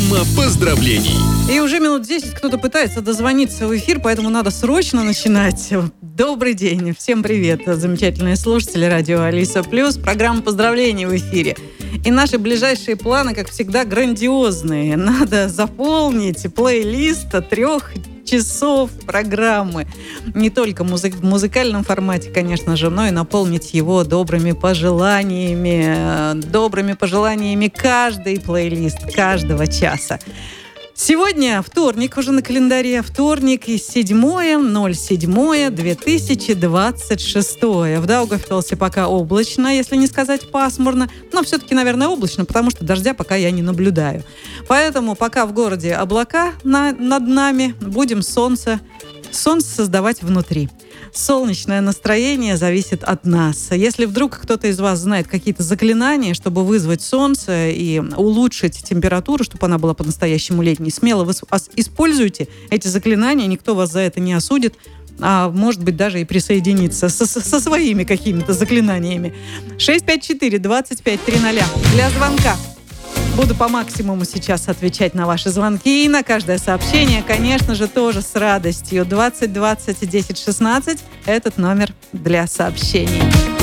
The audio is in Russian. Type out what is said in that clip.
Программа поздравлений. И уже минут 10 кто-то пытается дозвониться в эфир, поэтому надо срочно начинать. Добрый день, всем привет, замечательные слушатели радио Алиса Плюс. Программа поздравлений в эфире. И наши ближайшие планы, как всегда, грандиозные. Надо заполнить плейлист 3 часов программы. Не только в музыкальном формате, конечно же, но и наполнить его добрыми пожеланиями каждый плейлист, каждого часа. Сегодня вторник уже на календаре. Вторник и 7.07.2026. В Даугавпилсе пока облачно, если не сказать пасмурно. Но все-таки, наверное, облачно, потому что дождя пока я не наблюдаю. Поэтому пока в городе облака над нами, будем солнце создавать внутри. Солнечное настроение зависит от нас. Если вдруг кто-то из вас знает какие-то заклинания, чтобы вызвать солнце и улучшить температуру, чтобы она была по-настоящему летней, смело вы используйте эти заклинания, никто вас за это не осудит, а может быть даже и присоединиться со своими какими-то заклинаниями. 654-2530 для звонка. Буду по максимуму сейчас отвечать на ваши звонки и на каждое сообщение, конечно же, тоже с радостью. 20 20 10 16 – этот номер для сообщений.